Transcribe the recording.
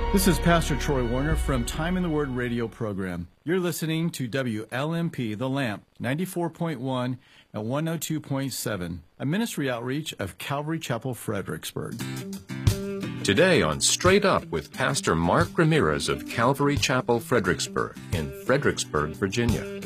This is Pastor Troy Warner from Time in the Word radio program. You're listening to WLMP The Lamp, 94.1 and 102.7, a ministry outreach of Calvary Chapel, Fredericksburg. Today on Straight Up with Pastor Mark Ramirez of Calvary Chapel, Fredericksburg, in Fredericksburg, Virginia.